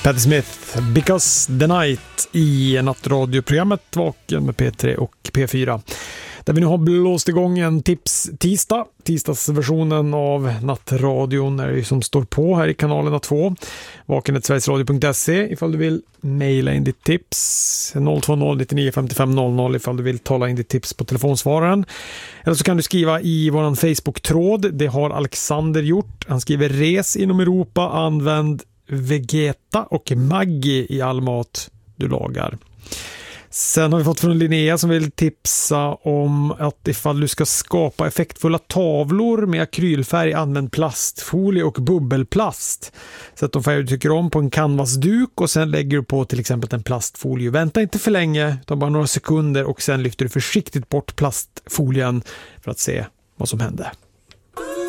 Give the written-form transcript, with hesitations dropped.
Patti Smith, Because the Night i nattradioprogrammet Vaken med P3 och P4. Där vi nu har blåst igång en tips-tisdag. Tisdagsversionen av nattradion är det som står på här i kanalerna 2. Vaken@sverigesradio.se ifall du vill mejla in ditt tips. 020 99 55 00 ifall du vill tala in ditt tips på telefonsvararen. Eller så kan du skriva i våran Facebook-tråd. Det har Alexander gjort. Han skriver res inom Europa, använd Vegeta och Maggi i all mat du lagar. Sen har vi fått från Linnea som vill tipsa om att ifall du ska skapa effektfulla tavlor med akrylfärg, använd plastfolie och bubbelplast. Sätt de färger du tycker om på en canvasduk och sen lägger du på till exempel en plastfolie. Vänta inte för länge, ta bara några sekunder och sen lyfter du försiktigt bort plastfolien för att se vad som händer.